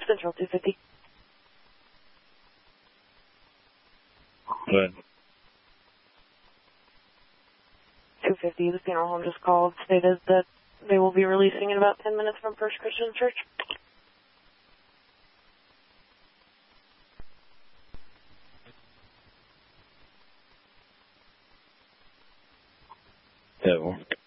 Central 250. Go ahead. 250, the funeral home just called, stated that they will be releasing in about 10 minutes from First Christian Church. That worked.